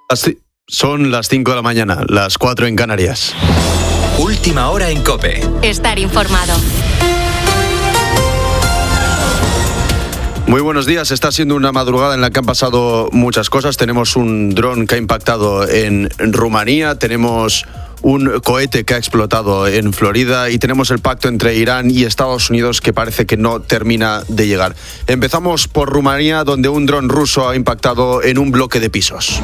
Son las 5 de la mañana, las 4 en Canarias. Última hora en COPE. Estar informado. Muy buenos días. Está siendo una madrugada en la que han pasado muchas cosas. Tenemos un dron que ha impactado en Rumanía, tenemos un cohete que ha explotado en Florida y tenemos el pacto entre Irán y Estados Unidos que parece que no termina de llegar. Empezamos por Rumanía, donde un dron ruso ha impactado en un bloque de pisos.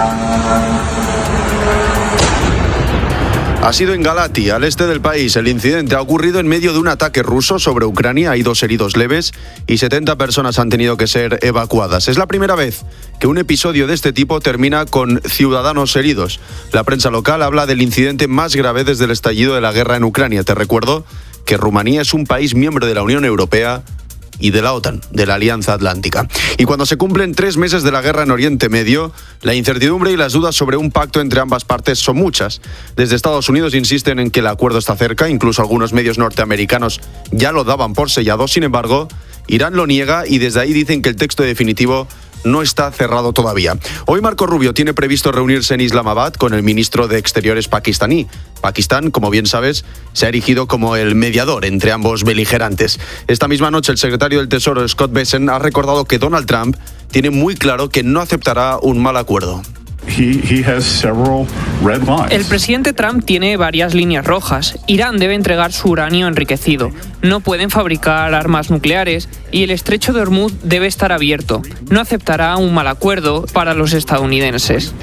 Ha sido en Galati, al este del país. El incidente ha ocurrido en medio de un ataque ruso sobre Ucrania. Hay 2 heridos leves y 70 personas han tenido que ser evacuadas. Es la primera vez que un episodio de este tipo termina con ciudadanos heridos. La prensa local habla del incidente más grave desde el estallido de la guerra en Ucrania. Te recuerdo que Rumanía es un país miembro de la Unión Europea y de la OTAN, de la Alianza Atlántica. Y cuando se cumplen 3 meses de la guerra en Oriente Medio, la incertidumbre y las dudas sobre un pacto entre ambas partes son muchas. Desde Estados Unidos insisten en que el acuerdo está cerca, incluso algunos medios norteamericanos ya lo daban por sellado. Sin embargo, Irán lo niega y desde ahí dicen que el texto definitivo no está cerrado todavía. Hoy Marco Rubio tiene previsto reunirse en Islamabad con el ministro de Exteriores pakistaní. Pakistán, como bien sabes, se ha erigido como el mediador entre ambos beligerantes. Esta misma noche el secretario del Tesoro, Scott Bessent, ha recordado que Donald Trump tiene muy claro que no aceptará un mal acuerdo. El presidente Trump tiene varias líneas rojas. Irán debe entregar su uranio enriquecido. No pueden fabricar armas nucleares y el estrecho de Hormuz debe estar abierto. No aceptará un mal acuerdo para los estadounidenses.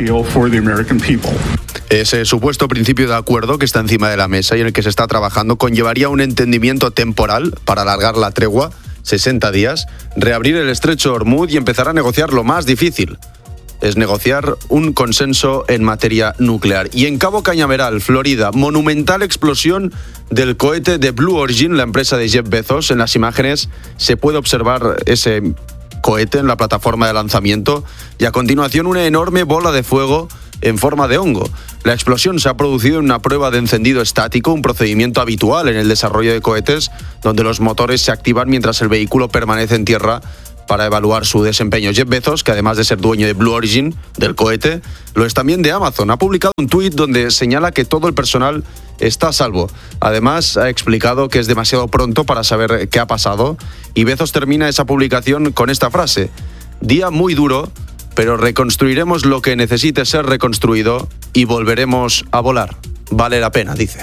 Ese supuesto principio de acuerdo que está encima de la mesa y en el que se está trabajando conllevaría un entendimiento temporal para alargar la tregua, 60 días, reabrir el estrecho de Hormuz y empezar a negociar lo más difícil. Es negociar un consenso en materia nuclear. Y en Cabo Cañaveral, Florida, monumental explosión del cohete de Blue Origin, la empresa de Jeff Bezos. En las imágenes se puede observar ese cohete en la plataforma de lanzamiento y a continuación una enorme bola de fuego en forma de hongo. La explosión se ha producido en una prueba de encendido estático, un procedimiento habitual en el desarrollo de cohetes, donde los motores se activan mientras el vehículo permanece en tierra para evaluar su desempeño. Jeff Bezos, que además de ser dueño de Blue Origin, del cohete, lo es también de Amazon. Ha publicado un tuit donde señala que todo el personal está a salvo. Además, ha explicado que es demasiado pronto para saber qué ha pasado y Bezos termina esa publicación con esta frase: día muy duro, pero reconstruiremos lo que necesite ser reconstruido y volveremos a volar. Vale la pena, dice.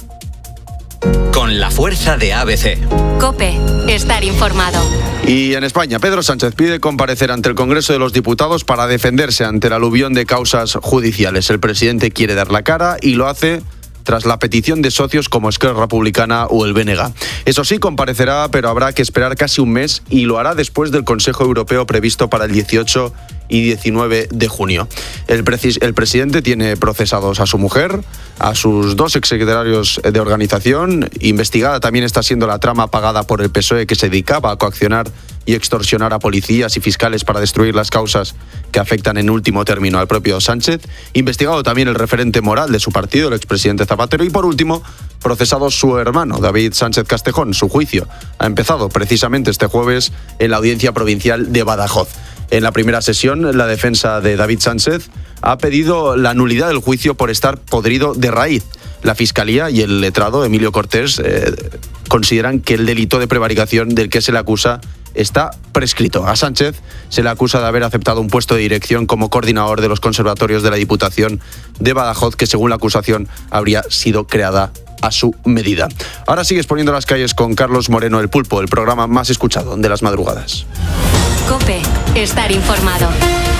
Con la fuerza de ABC. COPE. Estar informado. Y en España, Pedro Sánchez pide comparecer ante el Congreso de los Diputados para defenderse ante el aluvión de causas judiciales. El presidente quiere dar la cara y lo hace tras la petición de socios como Esquerra Republicana o el BNG. Eso sí, comparecerá, pero habrá que esperar casi un mes y lo hará después del Consejo Europeo previsto para el 18 y 19 de junio. El presidente tiene procesados a su mujer, a sus 2 exsecretarios de organización. Investigada también está siendo la trama pagada por el PSOE que se dedicaba a coaccionar y extorsionar a policías y fiscales para destruir las causas que afectan en último término al propio Sánchez. Investigado también el referente moral de su partido, el expresidente Zapatero. Y por último, procesado su hermano, David Sánchez Castejón. Su juicio ha empezado precisamente este jueves en la Audiencia Provincial de Badajoz. En la primera sesión, la defensa de David Sánchez ha pedido la nulidad del juicio por estar podrido de raíz. La Fiscalía y el letrado, Emilio Cortés, consideran que el delito de prevaricación del que se le acusa está prescrito. A Sánchez se le acusa de haber aceptado un puesto de dirección como coordinador de los conservatorios de la Diputación de Badajoz, que según la acusación habría sido creada a su medida. Ahora sigues poniendo las calles con Carlos Moreno, El Pulpo, el programa más escuchado de las madrugadas. COPE. Estar informado.